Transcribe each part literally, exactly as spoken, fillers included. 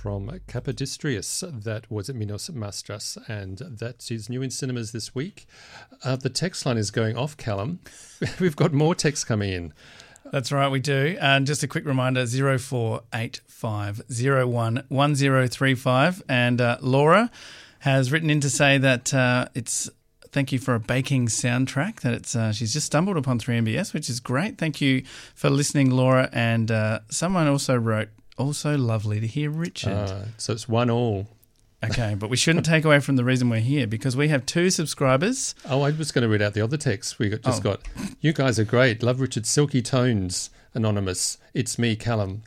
from Capodistrius. That was Minos Mastras, and that is new in cinemas this week. Uh, the text line is going off, Callum. We've got more text coming in. That's right, we do. And just a quick reminder, zero four eight five zero one one zero three five. And uh, Laura has written in to say that uh, it's thank you for a baking soundtrack, that it's uh, she's just stumbled upon three M B S, which is great. Thank you for listening, Laura. And uh, someone also wrote, also lovely to hear Richard. Uh, so it's one all. Okay, but we shouldn't take away from the reason we're here, because we have two subscribers. Oh, I was going to read out the other text. We got, just oh. got, you guys are great. Love Richard's silky tones, Anonymous. It's me, Callum.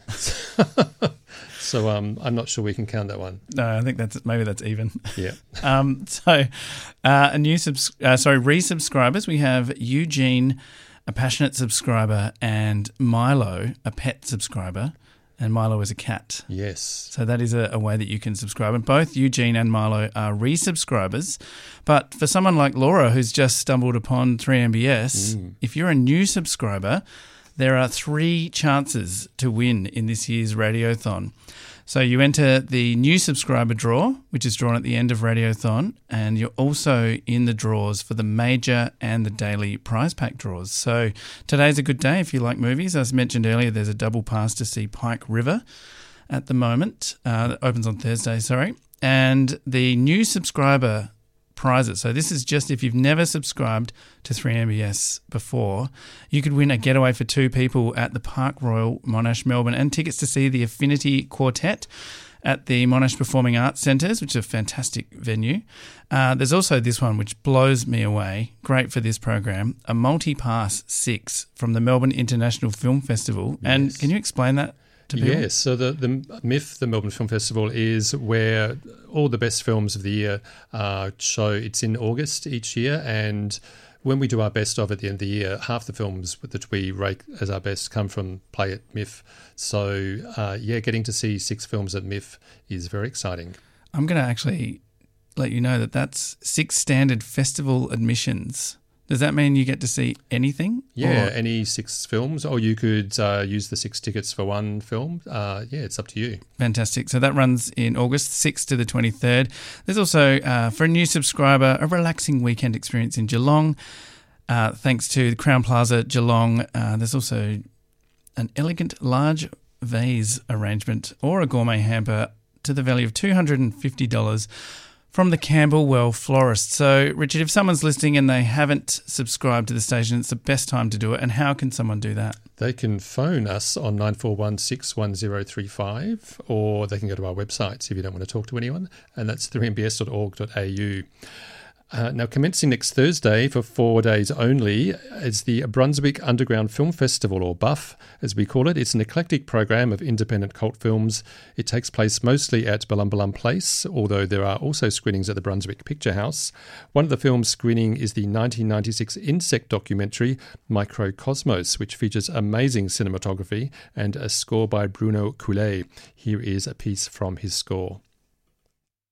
So um, I'm not sure we can count that one. No, I think that's maybe that's even. Yeah. um, so uh, a new subs- uh, sorry, resubscribers. We have Eugene, a passionate subscriber, and Milo, a pet subscriber. And Milo is a cat. Yes. So that is a, a way that you can subscribe. And both Eugene and Milo are resubscribers. But for someone like Laura, who's just stumbled upon three M B S, mm. if you're a new subscriber, there are three chances to win in this year's Radiothon. So you enter the new subscriber draw, which is drawn at the end of Radiothon, and you're also in the draws for the major and the daily prize pack draws. So today's a good day if you like movies. As mentioned earlier, there's a double pass to see Pike River at the moment. Uh, that opens on Thursday, sorry. And the new subscriber prizes. So this is just if you've never subscribed to three M B S before, you could win a getaway for two people at the Park Royal Monash, Melbourne, and tickets to see the Affinity Quartet at the Monash Performing Arts Centres, which is a fantastic venue. Uh, there's also this one which blows me away, great for this program, a multi-pass six from the Melbourne International Film Festival. Yes. And can you explain that to people? Yes, so the, the M I F, the Melbourne Film Festival, is where all the best films of the year uh, show. It's in August each year, and when we do our best of at the end of the year, half the films that we rate as our best come from play at M I F. So, uh, yeah, getting to see six films at M I F is very exciting. I'm going to actually let you know that that's six standard festival admissions. Does that mean you get to see anything? Yeah, or? any six films, or you could uh, use the six tickets for one film. Uh, yeah, it's up to you. Fantastic. So that runs in August, sixth to the twenty-third. There's also, uh, for a new subscriber, a relaxing weekend experience in Geelong. Uh, thanks to the Crown Plaza Geelong. Uh, there's also an elegant large vase arrangement or a gourmet hamper to the value of two hundred fifty dollars from the Campbellwell Florist. So, Richard, if someone's listening and they haven't subscribed to the station, it's the best time to do it. And how can someone do that? They can phone us on nine four one, six one zero three five, or they can go to our website if you don't want to talk to anyone, and that's three m b s dot org dot a u. Uh, now, commencing next Thursday for four days only is the Brunswick Underground Film Festival, or BUFF, as we call it. It's an eclectic program of independent cult films. It takes place mostly at Balumbalum Place, although there are also screenings at the Brunswick Picture House. One of the films screening is the nineteen ninety-six insect documentary Microcosmos, which features amazing cinematography and a score by Bruno Coulet. Here is a piece from his score.